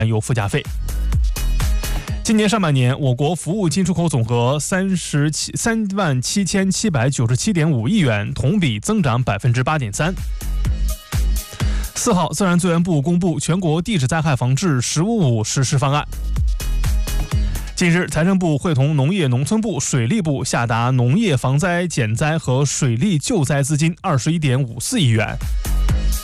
有附加费。今年上半年，我国服务进出口总额37797.57亿元，同比增长8.3%。4号，自然资源部公布全国地质灾害防治“十五五”实施方案。近日，财政部会同农业农村部、水利部下达农业防灾减灾和水利救灾资金21.54亿元。